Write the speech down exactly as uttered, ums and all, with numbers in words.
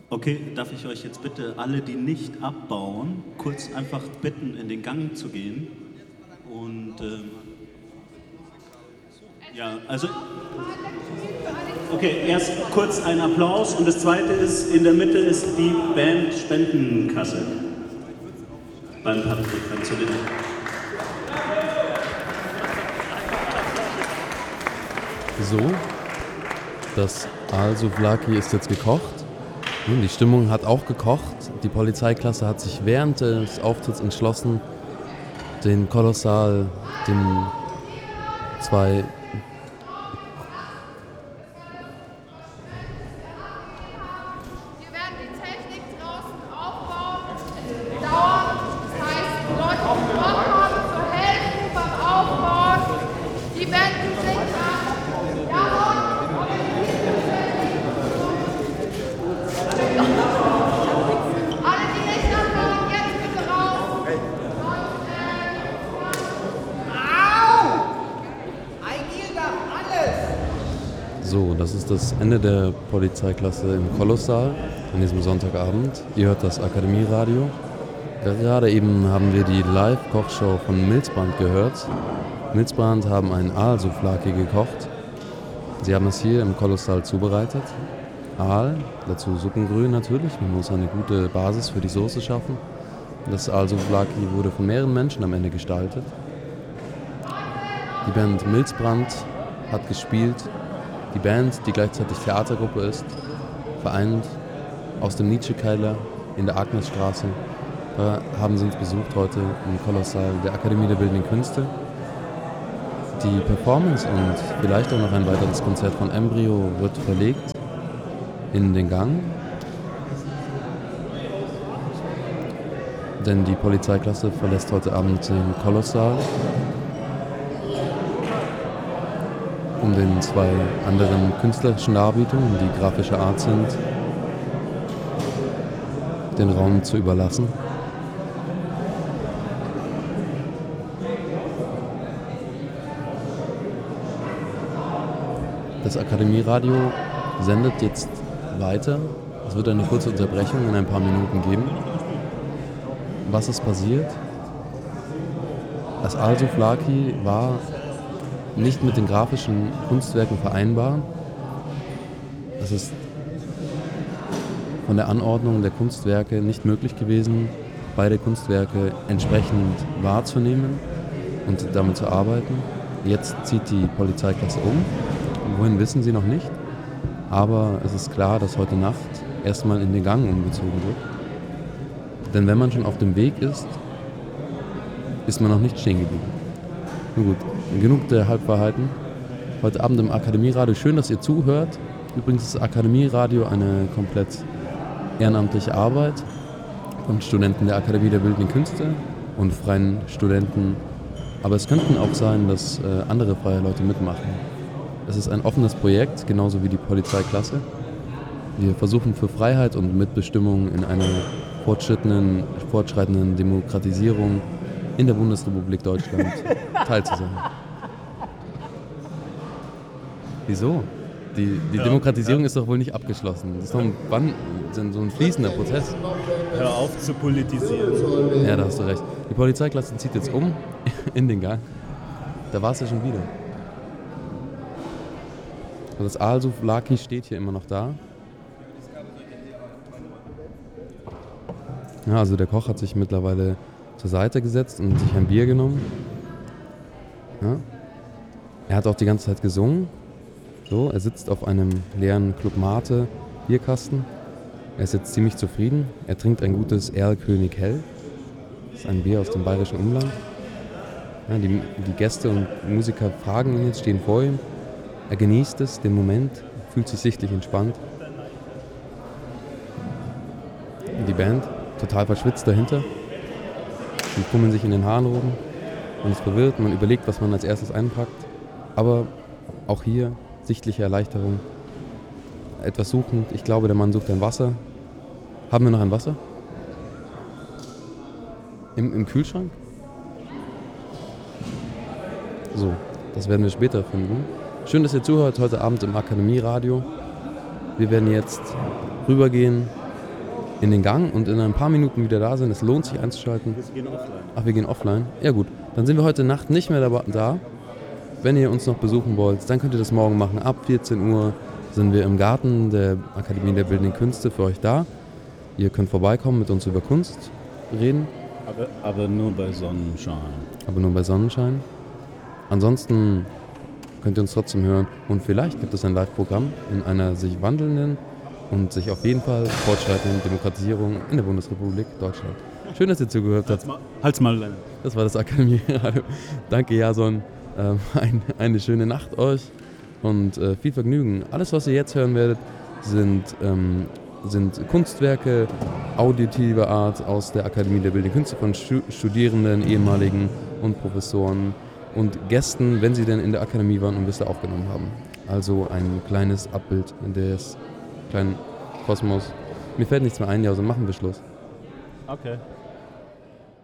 Okay, darf ich euch jetzt bitte alle, die nicht abbauen, kurz einfach bitten, in den Gang zu gehen? Und ähm, ja, also okay, erst kurz ein Applaus und das zweite ist, in der Mitte ist die Band Spendenkasse beim Patrick. Kannst du den? So, das Aal-Souvlaki ist jetzt gekocht. Die Stimmung hat auch gekocht. Die Polizeiklasse hat sich während des Auftritts entschlossen, den Kolossal, den zwei Wir werden die Technik draußen aufbauen. Es dauert. Das heißt, die Leute, die dort kommen, zu helfen beim Aufbauen. Die wenden sich an. Jawohl. Alle, die nicht abbauen, jetzt bitte raus. Au! Ein darf alles! So, das ist das Ende der Polizeiklasse im Kolossal an diesem Sonntagabend. Ihr hört das Akademieradio. Gerade eben haben wir die Live-Kochshow von Milzbrand gehört. Milzbrand haben ein Aal-Souvlaki gekocht. Sie haben es hier im Kolossal zubereitet. Aal, dazu Suppengrün natürlich. Man muss eine gute Basis für die Soße schaffen. Das Aal-Souvlaki wurde von mehreren Menschen am Ende gestaltet. Die Band Milzbrand hat gespielt. Die Band, die gleichzeitig Theatergruppe ist, vereint aus dem Nietzsche-Keiler in der Agnesstraße. Da haben sie uns besucht heute im Kolossal der Akademie der Bildenden Künste. Die Performance und vielleicht auch noch ein weiteres Konzert von Embryo wird verlegt in den Gang. Denn die Polizeiklasse verlässt heute Abend den Kolossal, um den zwei anderen künstlerischen Darbietungen, die grafische Art sind, den Raum zu überlassen. Das Akademieradio sendet jetzt weiter. Es wird eine kurze Unterbrechung in ein paar Minuten geben. Was ist passiert? Das Aal-Souvlaki war nicht mit den grafischen Kunstwerken vereinbar. Es ist von der Anordnung der Kunstwerke nicht möglich gewesen, beide Kunstwerke entsprechend wahrzunehmen und damit zu arbeiten. Jetzt zieht die Polizeiklasse um. Wohin wissen sie noch nicht, aber es ist klar, dass heute Nacht erstmal in den Gang umgezogen wird. Denn wenn man schon auf dem Weg ist, ist man noch nicht stehen geblieben. Nun gut, genug der Halbwahrheiten. Heute Abend im Akademieradio, schön, dass ihr zuhört. Übrigens ist das Akademieradio eine komplett ehrenamtliche Arbeit von Studenten der Akademie der Bildenden Künste und freien Studenten. Aber es könnten auch sein, dass äh, andere freie Leute mitmachen. Es ist ein offenes Projekt, genauso wie die Polizeiklasse. Wir versuchen für Freiheit und Mitbestimmung in einer fortschrittenden, fortschreitenden Demokratisierung in der Bundesrepublik Deutschland teil zu sein. Wieso? Die, die ja, Demokratisierung ja. ist doch wohl nicht abgeschlossen. Das ist doch ein, wann, so ein fließender Prozess. Hör auf zu politisieren. Ja, da hast du recht. Die Polizeiklasse zieht jetzt um in den Gang. Da war es ja schon wieder. Und das Aal-Souvlaki steht hier immer noch da. Ja, also der Koch hat sich mittlerweile zur Seite gesetzt und sich ein Bier genommen. Ja. Er hat auch die ganze Zeit gesungen. So, er sitzt auf einem leeren Club Mate Bierkasten. Er ist jetzt ziemlich zufrieden. Er trinkt ein gutes Erlkönig Hell. Das ist ein Bier aus dem bayerischen Umland. Ja, die, die Gäste und Musiker fragen ihn jetzt, stehen vor ihm. Er genießt es, den Moment, fühlt sich sichtlich entspannt. Die Band, total verschwitzt dahinter. Die fummeln sich in den Haaren rum. Man ist verwirrt, man überlegt, was man als erstes einpackt. Aber auch hier sichtliche Erleichterung. Etwas suchend. Ich glaube, der Mann sucht ein Wasser. Haben wir noch ein Wasser? Im, im Kühlschrank? So, das werden wir später finden. Schön, dass ihr zuhört heute Abend im Akademieradio. Wir werden jetzt rübergehen in den Gang und in ein paar Minuten wieder da sind. Es lohnt sich einzuschalten. Wir gehen offline. Ach, wir gehen offline? Ja gut, dann sind wir heute Nacht nicht mehr da. Wenn ihr uns noch besuchen wollt, dann könnt ihr das morgen machen. Ab vierzehn Uhr sind wir im Garten der Akademie der Bildenden Künste für euch da. Ihr könnt vorbeikommen, mit uns über Kunst reden. Aber, aber nur bei Sonnenschein. Aber nur bei Sonnenschein. Ansonsten könnt ihr uns trotzdem hören. Und vielleicht gibt es ein Live-Programm in einer sich wandelnden und sich auf jeden Fall fortschreitenden Demokratisierung in der Bundesrepublik Deutschland. Schön, dass ihr zugehört habt. Halt's mal, halt's mal Lennon. Das war das Akademie-Radio. Danke, Jason. Ähm, ein, eine schöne Nacht euch und äh, viel Vergnügen. Alles, was ihr jetzt hören werdet, sind, ähm, sind Kunstwerke auditiver Art aus der Akademie der Bildenden Künste von Stu- Studierenden, ehemaligen und Professoren und Gästen, wenn sie denn in der Akademie waren und bis da aufgenommen haben. Also ein kleines Abbild des kleinen Kosmos. Mir fällt nichts mehr ein, Jason. Machen wir Schluss. Okay.